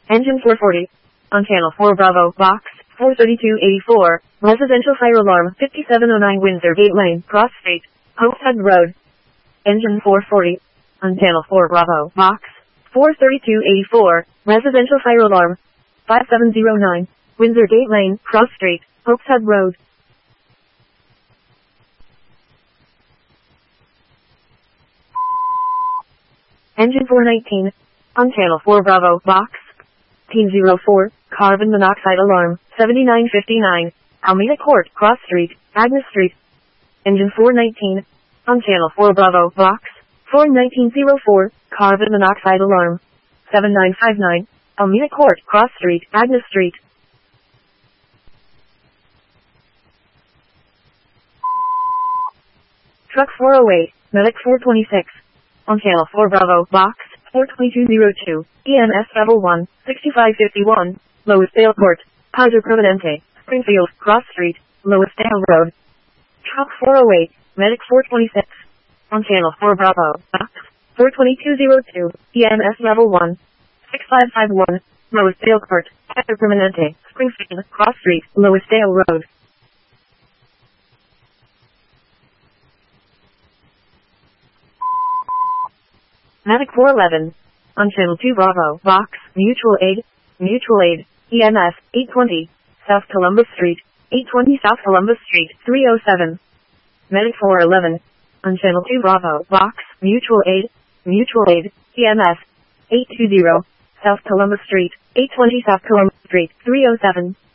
Engine 440. On channel 4 Bravo, box 43284, residential fire alarm 5709 Windsor Gate Lane, Cross Street, Hopeshead Road. Engine 440. On channel 4 Bravo, box 43284, residential fire alarm 5709, Windsor Gate Lane, Cross Street, Hopeshead Road. Engine 419. On channel 4 Bravo, box 1804, carbon monoxide alarm 7959, Almeida Court, Cross Street, Agnes Street. Engine 419. On channel 4 Bravo, box 41904, carbon monoxide alarm 7959, Almeida Court, Cross Street, Agnes Street. Truck 408, Medic 426. On channel 4 Bravo, box 42202, EMS Level 1, 6551, Loisdale Court, Padre Permanente, Springfield, Cross Street, Loisdale Road. Truck 408, Medic 426. On channel 4 Bravo, box 42202, EMS Level 1, 6551, Loisdale Court, Padre Permanente, Springfield, Cross Street, Loisdale Road. Medic 411. On channel 2 Bravo, box, Mutual Aid, EMS, 820, South Columbus Street, 820 South Columbus Street, 307. Medic 411. On channel 2 Bravo, box, Mutual Aid, EMS, 820, South Columbus Street, 820 South Columbus Street, 307.